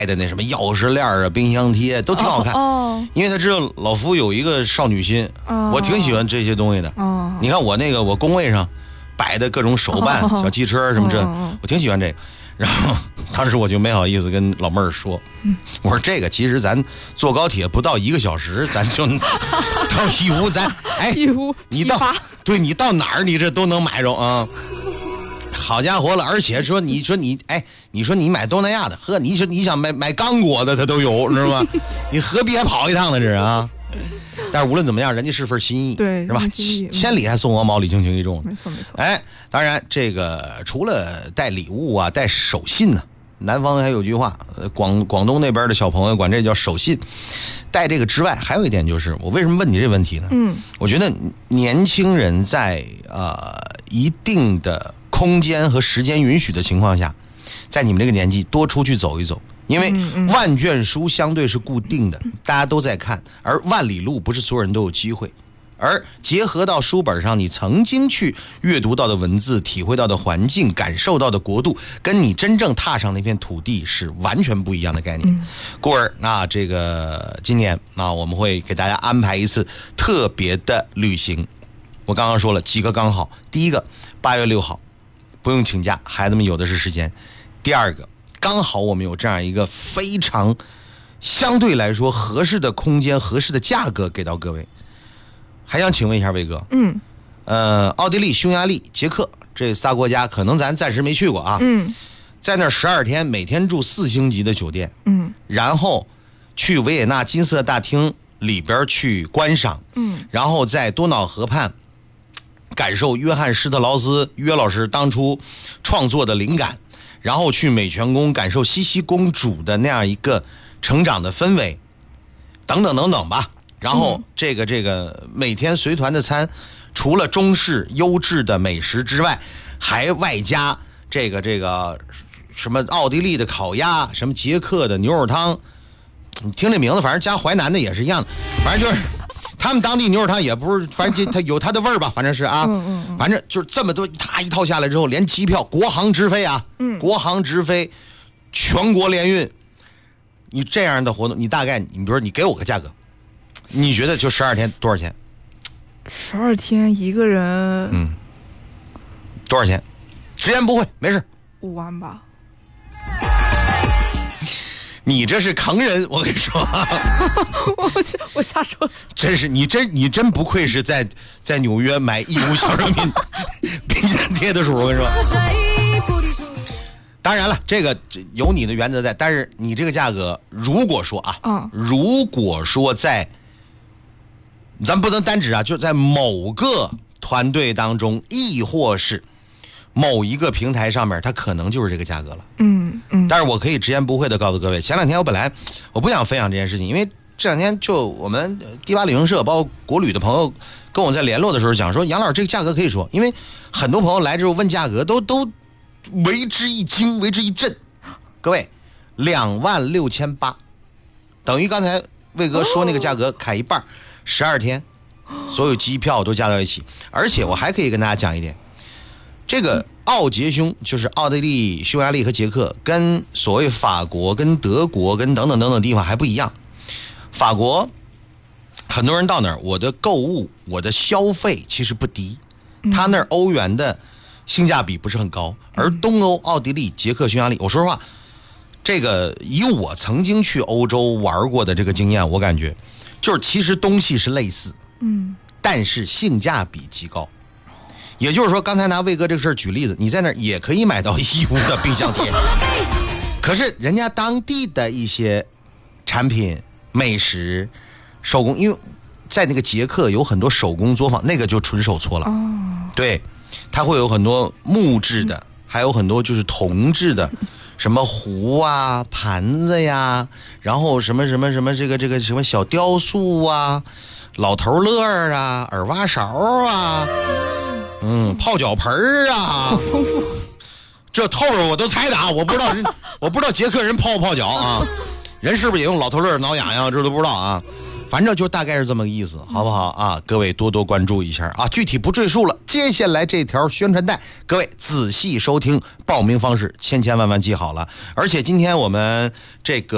的那什么钥匙链啊、冰箱贴都挺好看。因为他知道老夫有一个少女心，我挺喜欢这些东西的。你看我工位上摆的各种手办、小汽车什么这，我挺喜欢这个。然后当时我就没好意思跟老妹儿说，我说这个其实咱坐高铁不到1个小时，咱就到义乌，你到哪儿你这都能买着啊。好家伙了，而且说你说你买东南亚的，呵，你想买刚果的，它都有，知道吗？你何必还跑一趟呢？这是啊。但是无论怎么样，人家是份心意， 对， 是吧？千里还送鹅毛，礼轻情意重。 没错。 当然这个除了带礼物啊，带手信呢，南方还有句话，广东那边的小朋友管这叫手信。带这个之外，还有一点就是，我为什么问你这问题呢？我觉得年轻人在一定的空间和时间允许的情况下，在你们这个年纪多出去走一走。因为万卷书相对是固定的，大家都在看，而万里路不是所有人都有机会。而结合到书本上你曾经去阅读到的文字、体会到的环境、感受到的国度，跟你真正踏上那片土地是完全不一样的概念。故而这个今年我们会给大家安排一次特别的旅行。我刚刚说了几个刚好，第一个8月6号不用请假，孩子们有的是时间。第二个刚好我们有这样一个非常相对来说合适的空间、合适的价格给到各位。还想请问一下魏哥，奥地利、匈牙利、捷克这仨国家，可能咱暂时没去过啊。在那12天，每天住4星级的酒店，然后去维也纳金色大厅里边去观赏，然后在多瑙河畔感受约翰施特劳斯约老师当初创作的灵感。然后去美泉宫感受茜茜公主的那样一个成长的氛围，等等等等吧。然后这个每天随团的餐，除了中式优质的美食之外，还外加这个什么奥地利的烤鸭，什么捷克的牛肉汤，你听这名字，反正加淮南的也是一样的，反正就是。他们当地牛肉汤也不是，反正它有它的味儿吧，反正是啊，反正就是这么多，一套下来之后，连机票国航直飞啊，国航直飞，全国联运，你这样的活动，你大概你比如说你给我个价格，你觉得就12天多少钱 ？12天一个人， 多少钱？直言不讳，没事。 5万吧。 你这是坑人，我跟你说， 我瞎说。 真是你真不愧是在纽约买义乌小商品冰箱贴的时候，我跟你说。当然了，这个有你的原则在，但是你这个价格，如果说在，咱不能单指啊，就在某个团队当中，亦或是某一个平台上面，它可能就是这个价格了。但是我可以直言不讳的告诉各位，前2天我不想分享这件事情，因为这2天就我们第8旅行社包括国旅的朋友跟我在联络的时候讲说，杨老师这个价格可以说，因为很多朋友来之后问价格都为之一惊，为之一震。各位，26800，等于刚才魏哥说那个价格砍一半，12天所有机票都加到一起。而且我还可以跟大家讲一点，这个奥捷匈就是奥地利、匈牙利和捷克，跟所谓法国、跟德国、跟等等等等地方还不一样。法国很多人到那儿，我的购物、我的消费其实不低，他那儿欧元的性价比不是很高。而东欧、奥地利、捷克、匈牙利，我说实话，这个以我曾经去欧洲玩过的这个经验，我感觉就是其实东西是类似，但是性价比极高。也就是说，刚才拿魏哥这个事儿举例子，你在那儿也可以买到义乌的冰箱贴，可是人家当地的一些产品、美食、手工，因为在那个捷克有很多手工作坊，那个就纯手搓了。对，它会有很多木质的，还有很多就是铜制的，什么壶啊、盘子呀，然后什么这个什么小雕塑啊、老头乐啊、耳挖勺啊。泡脚盆啊， 好丰富， 这透着我都猜的啊，我不知道捷克人泡不泡脚啊，人是不是也用老头乐挠痒痒，这都不知道啊。反正就大概是这么个意思，好不好啊？各位多多关注一下啊，具体不赘述了。接下来这条宣传带，各位仔细收听，报名方式千万记好了。而且今天我们这个